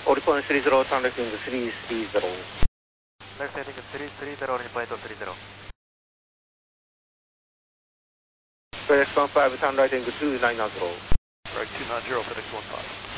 Oricon 30, turn left into 330. Left heading 330, reply to 30. FedEx 15, turn right into 290. Right 290, FedEx 15.